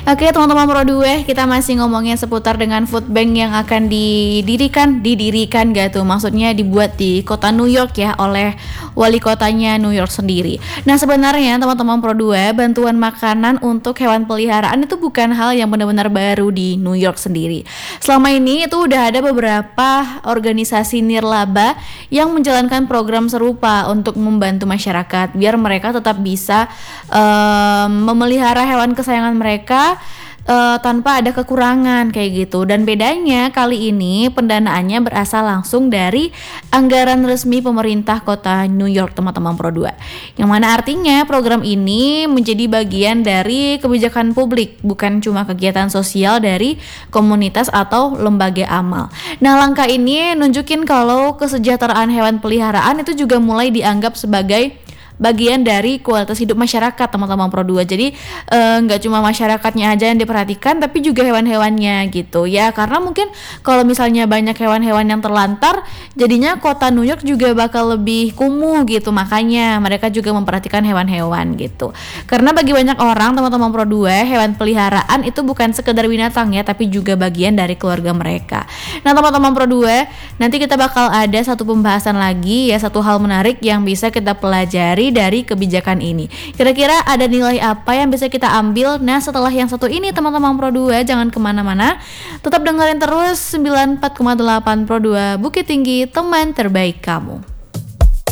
Oke teman-teman Pro 2, kita masih ngomongin seputar dengan food bank yang akan didirikan gak tuh? Maksudnya dibuat di kota New York ya, oleh wali kotanya New York sendiri. Nah sebenarnya teman-teman Pro 2, bantuan makanan untuk hewan peliharaan itu bukan hal yang benar-benar baru di New York sendiri. Selama ini itu udah ada beberapa organisasi nirlaba yang menjalankan program serupa untuk membantu masyarakat biar mereka tetap bisa memelihara hewan kesayangan mereka tanpa ada kekurangan kayak gitu. Dan bedanya kali ini pendanaannya berasal langsung dari anggaran resmi pemerintah kota New York teman-teman Pro 2, yang mana artinya program ini menjadi bagian dari kebijakan publik, bukan cuma kegiatan sosial dari komunitas atau lembaga amal. Nah langkah ini nunjukin kalau kesejahteraan hewan peliharaan itu juga mulai dianggap sebagai bagian dari kualitas hidup masyarakat teman-teman Pro 2. Jadi nggak cuma masyarakatnya aja yang diperhatikan, tapi juga hewan-hewannya gitu ya, karena mungkin kalau misalnya banyak hewan-hewan yang terlantar, jadinya kota New York juga bakal lebih kumuh gitu. Makanya mereka juga memperhatikan hewan-hewan gitu, karena bagi banyak orang teman-teman Pro 2, hewan peliharaan itu bukan sekedar binatang ya, tapi juga bagian dari keluarga mereka. Nah teman-teman Pro 2, nanti kita bakal ada satu pembahasan lagi ya, satu hal menarik yang bisa kita pelajari dari kebijakan ini. Kira-kira ada nilai apa yang bisa kita ambil? Nah setelah yang satu ini teman-teman Pro 2, jangan kemana-mana, tetap dengerin terus 94,8 Pro 2 Bukit Tinggi, teman terbaik kamu.